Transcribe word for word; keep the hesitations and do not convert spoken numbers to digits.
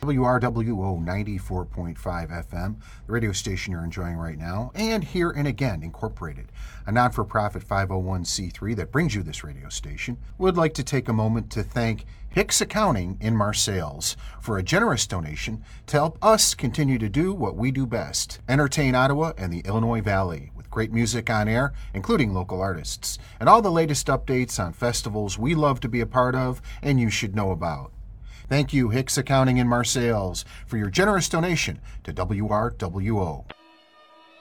W R W O ninety-four point five F M, the radio station you're enjoying right now, and Here and Again Incorporated, a non-for-profit five oh one c three that brings you this radio station, would like to take a moment to thank Hicks Accounting in Marseilles for a generous donation to help us continue to do what we do best, entertain Ottawa and the Illinois Valley with great music on air, including local artists, and all the latest updates on festivals we love to be a part of and you should know about. Thank you, Hicks Accounting in Marseilles, for your generous donation to W R W O.